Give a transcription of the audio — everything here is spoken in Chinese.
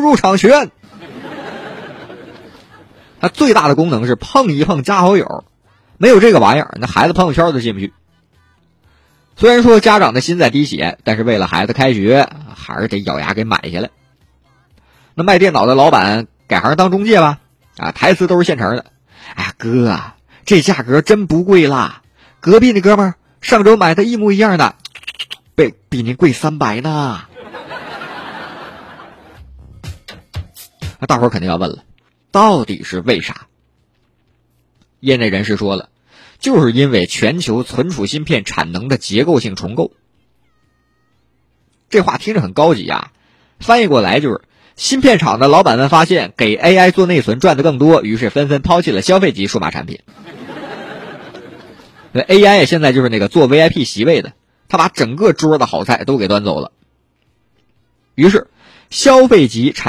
入场券。它最大的功能是碰一碰加好友，没有这个玩意儿，那孩子朋友圈都进不去。虽然说家长的心在滴血，但是为了孩子开学，还是得咬牙给买下来。那卖电脑的老板改行当中介吧，台词都是现成的。哎呀哥，这价格真不贵啦，隔壁那哥们儿上周买的一模一样的，比您贵300呢。那大伙儿肯定要问了，到底是为啥？业内人士说了，就是因为全球存储芯片产能的结构性重构。这话听着很高级啊，翻译过来就是芯片厂的老板们发现给 AI 做内存赚得更多，于是纷纷抛弃了消费级数码产品。AI 现在就是那个做 VIP 席位的，他把整个桌的好菜都给端走了。于是消费级产